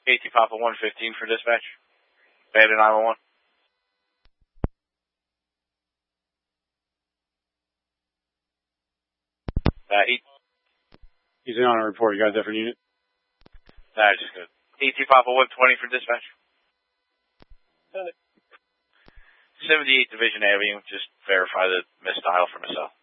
AT Papa 115 for dispatch. Bandit 911. He's in on a report. You got a different unit? Nah, just good. AT Papa 120 for dispatch. 78 Division Avenue. Just verify the missed dial for myself.